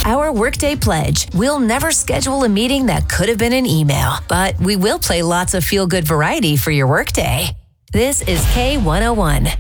our Workday Pledge. We'll never schedule a meeting that could have been an email, but we will play lots of feel-good variety for your workday. This is K101.